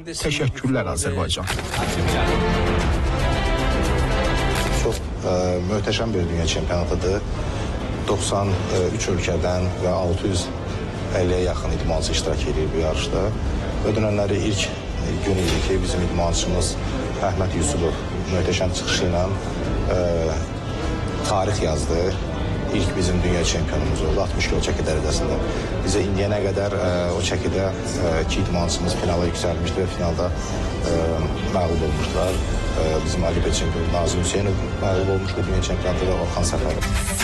Təşəkkürlər Azərbaycan. Çox möhtəşəm bir dünya çempionatıdır. 93 ölkədən və 650-yə yaxın idmançı iştirak edir bu yarışda. Ödənənləri ilk gün idi ki, bizim idmançımız Əhməd Yusubov möhtəşəm çıxışı ilə tarix yazdı. İlk bizim dünya çempionumuz oldu 60 kilo çəki dərəcəsində. Bizə indiyənə qədər o çəkidə iki idmançımız finala yüksəlmişdi və finalda məğlub olmuşlar. Bizim Ali çempion Nazım Hüseynov məğlub olmuşdu dünya çempionatında və Orxan Səfərov.